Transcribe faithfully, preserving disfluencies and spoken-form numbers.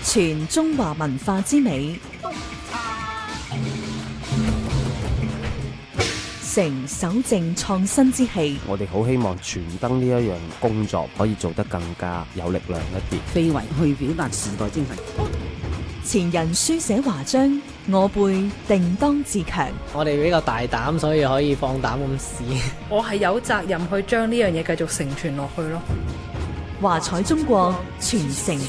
傳中華文化之美，承守正創新之氣。 我哋好希望傳燈呢一樣工作可以做得更加有力量一啲， 非遺去表達時代精神。 前人書寫華章，我輩定當自強。 我哋比較大膽，所以可以放膽咁試。 我係有責任去將呢樣嘢繼續承傳落去咯。 華彩中國，傳承